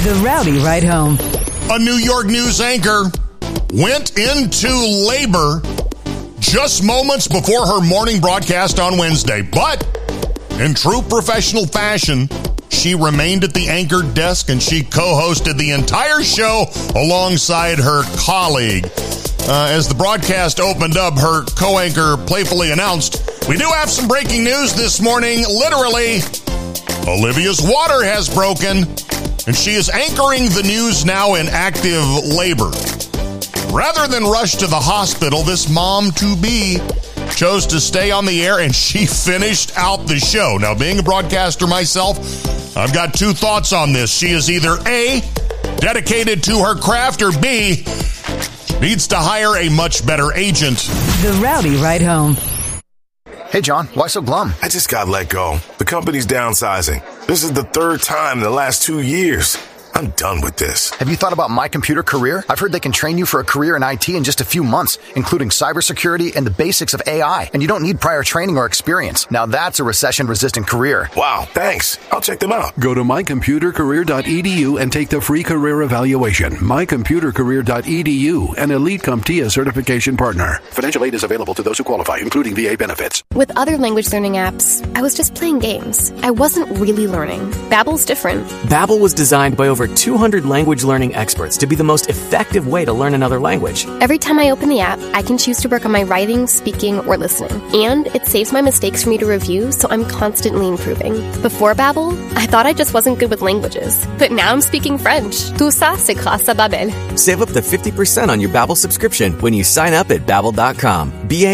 The Rowdy Ride Home. A New York news anchor went into labor just moments before her morning broadcast on Wednesday. But in true professional fashion, she remained at the anchor desk and she co-hosted the entire show alongside her colleague. As the broadcast opened up, her co-anchor playfully announced, "We do have some breaking news this morning. Literally, Olivia's water has broken, and she is anchoring the news now in active labor." Rather than rush to the hospital, this mom-to-be chose to stay on the air, and she finished out the show. Now, being a broadcaster myself, I've got two thoughts on this. She is either A, dedicated to her craft, or B, needs to hire a much better agent. The Rowdy Ride Home. Hey, John, why so glum? I just got let go. The company's downsizing. This is the third time in the last 2 years. I'm done with this. Have you thought about My Computer Career? I've heard they can train you for a career in IT in just a few months, including cybersecurity and the basics of AI. And you don't need prior training or experience. Now that's a recession-resistant career. Wow, thanks. I'll check them out. Go to mycomputercareer.edu and take the free career evaluation. mycomputercareer.edu, an Elite CompTIA certification partner. Financial aid is available to those who qualify, including VA benefits. With other language learning apps, I was just playing games. I wasn't really learning. Babbel's different. Babbel was designed by over 200 language learning experts to be the most effective way to learn another language. Every time I open the app, I can choose to work on my writing, speaking, or listening. And it saves my mistakes for me to review, so I'm constantly improving. Before Babbel, I thought I just wasn't good with languages. But now I'm speaking French. Tout ça, c'est grâce à Babbel. Save up to 50% on your Babbel subscription when you sign up at Babbel.com.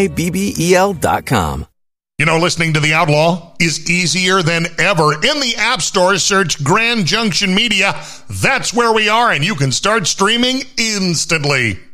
Babbel.com. You know, listening to The Outlaw is easier than ever. In the App Store, search Grand Junction Media. That's where we are, and you can start streaming instantly.